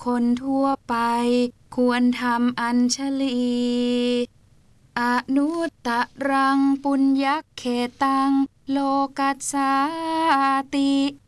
คนทั่วไปควรทำอัญชลีอนุตตรังปุญญเขตังโลกัสสาติ